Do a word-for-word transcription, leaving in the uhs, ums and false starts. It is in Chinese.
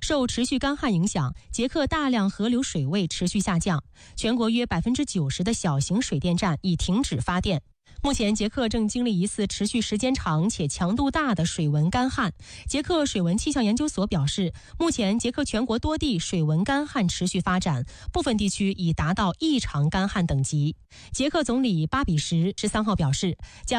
受持续干旱影响，捷克大量河流水位持续下降，全国约百分之九十的小型水电站已停止发电。目前，捷克正经历一次持续时间长且强度大的水文干旱。捷克水文气象研究所表示，目前捷克全国多地水文干旱持续发展，部分地区已达到异常干旱等级。捷克总理巴比什十三号表示，将